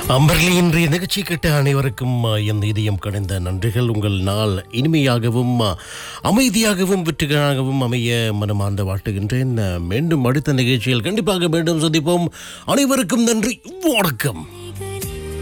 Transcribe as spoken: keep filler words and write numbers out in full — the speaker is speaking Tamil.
அம்பர்லி இன்றைய நிகழ்ச்சி கேட்ட அனைவருக்கும் என் இதயம் கடைந்த நன்றிகள். உங்கள் நாள் இனிமையாகவும் அமைதியாகவும் வெற்றிகரமாகவும் அமைய மனமார்ந்த வாழ்த்துகின்றேன். மீண்டும் அடுத்த நிகழ்ச்சியில் கண்டிப்பாக மீண்டும் சந்திப்போம். அனைவருக்கும் நன்றி, வணக்கம்.